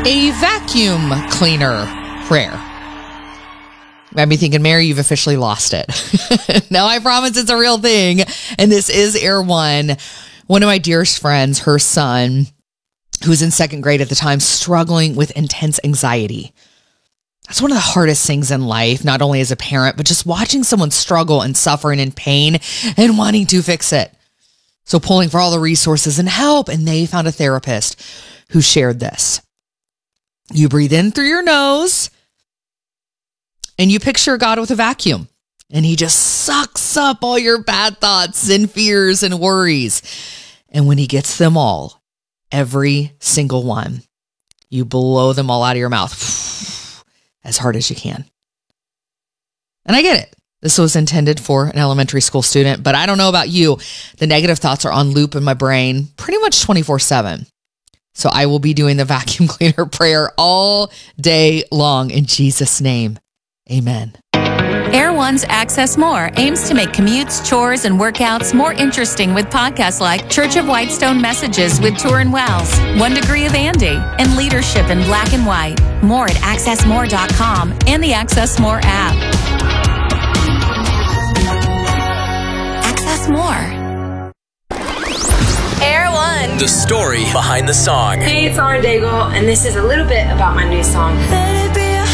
A vacuum cleaner prayer. I'd be thinking, Mary, you've officially lost it. No, I promise it's a real thing. And this is Air One. One of my dearest friends, her son, who was in second grade at the time, struggling with intense anxiety. That's one of the hardest things in life, not only as a parent, but just watching someone struggle and suffer and in pain and wanting to fix it. So pulling for all the resources and help, and they found a therapist who shared this. You breathe in through your nose, and you picture God with a vacuum, and he just sucks up all your bad thoughts and fears and worries. And when he gets them all, every single one, you blow them all out of your mouth as hard as you can. And I get it. This was intended for an elementary school student, but I don't know about you. The negative thoughts are on loop in my brain pretty much 24/7. So I will be doing the vacuum cleaner prayer all day long in Jesus' name. Amen. Air One's Access More aims to make commutes, chores, and workouts more interesting with podcasts like Church of Whitestone Messages with Turin Wells, 1 Degree of Andy, and Leadership in Black and White. More at accessmore.com and the Access More app. Access More. Air One. The story behind the song. Hey, it's Lauren Daigle, and this is a little bit about my new song. Let it be a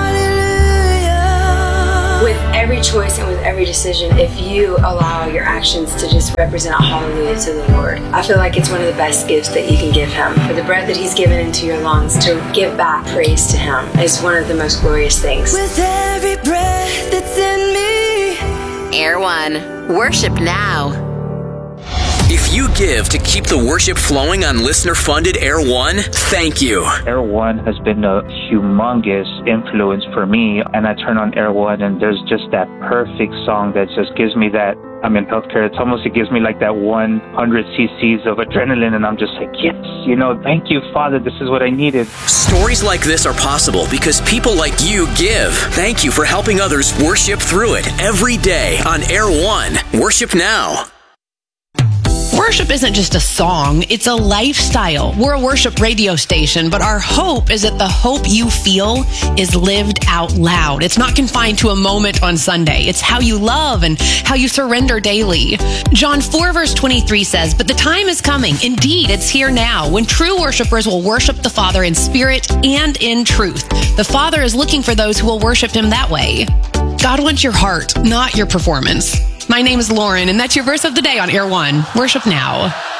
hallelujah. With every choice and with every decision, if you allow your actions to just represent a hallelujah to the Lord, I feel like it's one of the best gifts that you can give him. For the breath that he's given into your lungs, to give back praise to him is one of the most glorious things. With every breath that's in me. Air One. Worship now. If you give to keep the worship flowing on listener-funded Air One, thank you. Air One has been a humongous influence for me, and I turn on Air One, and there's just that perfect song that just gives me that. I'm in healthcare. It gives me like that 100 cc's of adrenaline, and I'm just like, yes, thank you, Father. This is what I needed. Stories like this are possible because people like you give. Thank you for helping others worship through it every day on Air One. Worship now. Worship isn't just a song, it's a lifestyle. We're a worship radio station, but our hope is that the hope you feel is lived out loud. It's not confined to a moment on Sunday. It's how you love and how you surrender daily. John 4 verse 23 says, "But the time is coming, indeed it's here now, when true worshipers will worship the Father in spirit and in truth." The Father is looking for those who will worship him that way. God wants your heart, not your performance. My name is Lauren, and that's your verse of the day on Air One. Worship now.